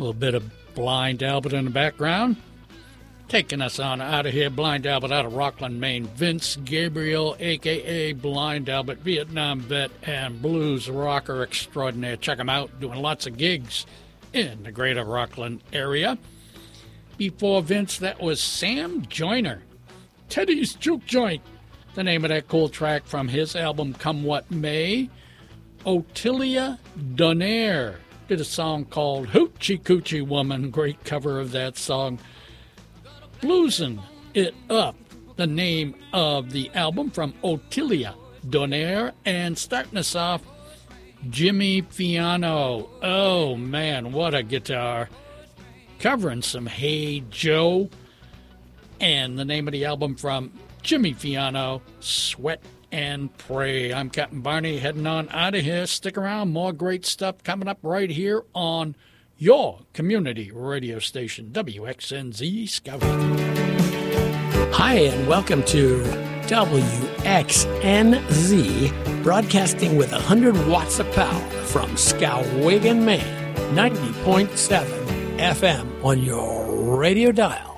little bit of Blind Albert in the background. Taking us on out of here, Blind Albert out of Rockland, Maine. Vince Gabriel, a.k.a. Blind Albert, Vietnam vet and blues rocker extraordinaire. Check him out, doing lots of gigs in the greater Rockland area. Before Vince, that was Sam Joyner, Teddy's Juke Joint, the name of that cool track from his album Come What May. Ottilia Donaire did a song called Hoochie Coochie Woman, great cover of that song. Bluesin' It Up, the name of the album from Ottilia Donaire. And starting us off, Jimmy Fiano. Oh man, what a guitar. Covering some Hey Joe. And the name of the album from Jimmy Fiano, Sweat and Pray. I'm Captain Barney, heading on out of here. Stick around, more great stuff coming up right here on your community radio station, WXNZ Scout. Hi, and welcome to WXNZ, broadcasting with 100 watts of power from Skowhegan, Maine, 90.7 FM on your radio dial.